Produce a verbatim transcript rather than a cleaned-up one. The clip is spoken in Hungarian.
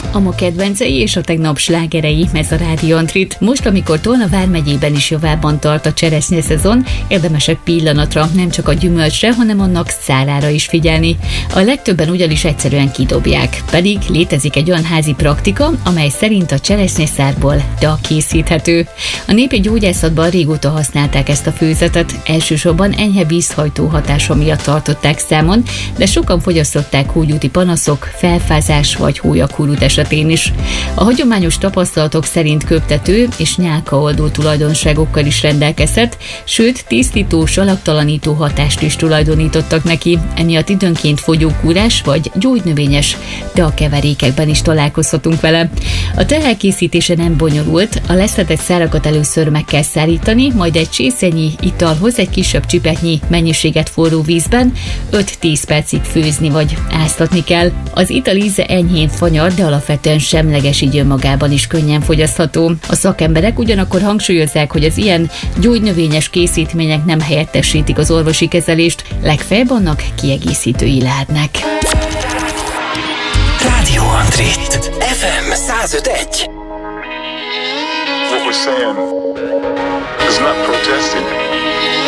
a ma kedvencei és a tegnap slágerei, ez a Rádió Antrit. Most, amikor Tolna vármegyében is javában tart a cseresznye szezon, érdemes egy pillanatra nem csak a gyümölcsre, hanem annak szárára is figyelni. A legtöbben ugyanis egyszerűen kidobják, pedig létezik egy olyan házi praktika, amely szerint a cseresznyeszárból tea készíthető. A népi gyógyászatban régóta használták ezt a főzetet, elsősorban enyhe vízhajtó hatása miatt tartották számon, de sokan fogyasztották húgyúti panaszok, felfázás vagy hólyakurút esetén is. A hagyományos tapasztalatok szerint köptető és nyálkaoldó tulajdonságokkal is rendelkezett, sőt tisztító, salaktalanító hatást is tulajdonítottak neki, emiatt időnként fogyókúrás vagy gyógynövényes teakeverékekben is találkozhatunk vele. A tea elkészítése nem bonyolult, a leszedett szárakat először meg kell szárítani, majd egy csésznyi italhoz egy kisebb csipetnyi mennyiséget forró vízben öt-tíz percig főzni vagy áztatni kell. Az ital íze enyhén fanyar, de alapvetően semleges, így önmagában is könnyen fogyasztható. A szakemberek ugyanakkor hangsúlyozzák, hogy az ilyen gyógynövényes készítmények nem helyettesítik az orvosi kezelést, legfeljebb annak kiegészítői lehetnek. Rádió Antrit, ef em száz öt egy. What we're saying is not protesting.